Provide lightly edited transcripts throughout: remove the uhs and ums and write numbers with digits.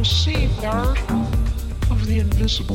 will see the art of the invisible.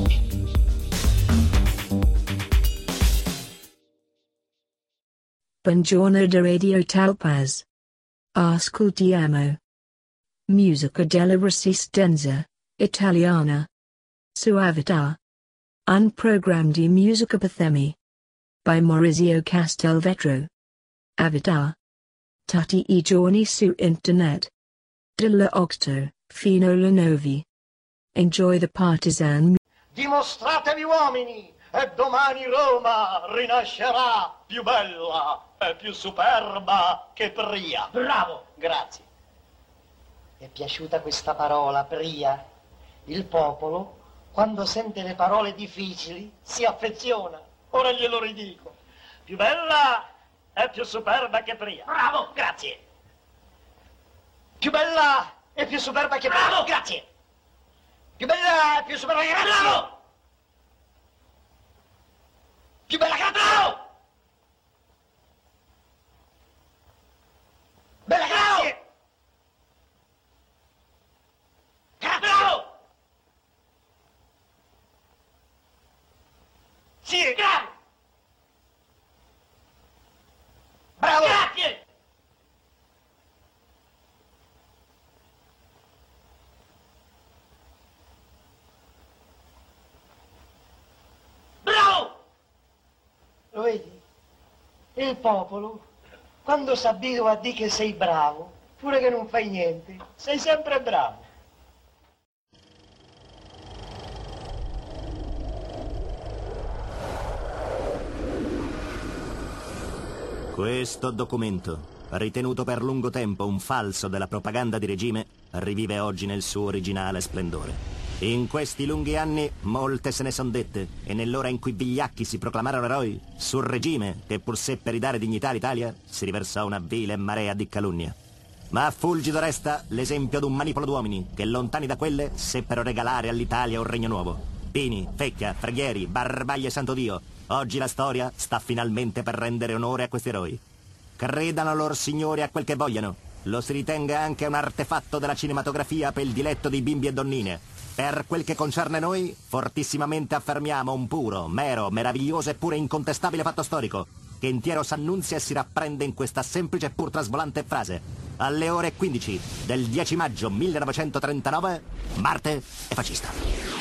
Buongiorno da Radio Talpaz. Ascoltiamo musica della Resistenza Italiana. Suavità. Un programma di musica Pathemi. By Maurizio Castelvetro. Avità. Tutti I giorni su internet. Dalla 8 fino alle 9. Enjoy the partisan. Dimostratevi uomini e domani Roma rinascerà più bella e più superba che Pria. Bravo! Grazie. È piaciuta questa parola, Pria? Il popolo, quando sente le parole difficili, si affeziona. Ora glielo ridico. Più bella e più superba che Pria. Bravo! Grazie! Più bella e più superba che Pria. Bravo! Grazie! Più bella e più superba che Pria. Bravo! Più bella che la Bravo! Bella grazie! Bravo! Sì! Bravo! Bravo! Grazie! Bravo! Lo vedi? Il popolo, quando s'abitua a dire che sei bravo, pure che non fai niente, sei sempre bravo. Questo documento, ritenuto per lungo tempo un falso della propaganda di regime, rivive oggi nel suo originale splendore. In questi lunghi anni molte se ne son dette, e nell'ora in cui vigliacchi si proclamarono eroi, sul regime, che pur seppe ridare dignità all'Italia, si riversò una vile marea di calunnia. Ma fulgido resta l'esempio d'un manipolo d'uomini che, lontani da quelle, seppero regalare all'Italia un regno nuovo. Pini, Fecchia, Freghieri, Barbaglia e Santo Dio. Oggi la storia sta finalmente per rendere onore a questi eroi. Credano lor signori a quel che vogliano. Lo si ritenga anche un artefatto della cinematografia per il diletto di bimbi e donnine. Per quel che concerne noi, fortissimamente affermiamo un puro, mero, meraviglioso e pure incontestabile fatto storico, che intiero s'annunzia e si rapprende in questa semplice e pur trasvolante frase. Alle ore 15 del 10 maggio 1939, Marte è fascista.